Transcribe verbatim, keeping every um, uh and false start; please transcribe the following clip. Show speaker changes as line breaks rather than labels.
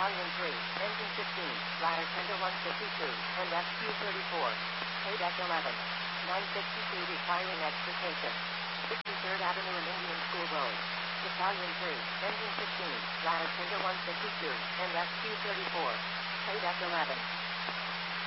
Battalion three, Engine fifteen, ladder ten to one fifty-two, and S Q thirty-four. K-Deck eleven. nine sixty-two requiring extrication. sixty-third Avenue and Indian School Road. Battalion three, Engine fifteen, ladder ten to one fifty-two, and S Q thirty-four. K-Deck eleven.